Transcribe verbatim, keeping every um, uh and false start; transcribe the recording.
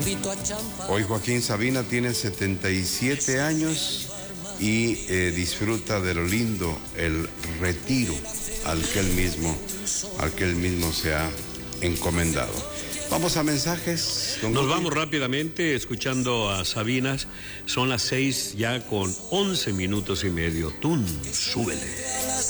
Hoy Joaquín Sabina tiene setenta y siete años y eh, disfruta de lo lindo, el retiro al que él mismo, al que él mismo se ha encomendado. Vamos a mensajes. Nos Joaquín. Vamos rápidamente escuchando a Sabinas. Son las seis ya con once minutos y medio. Tun, súbele.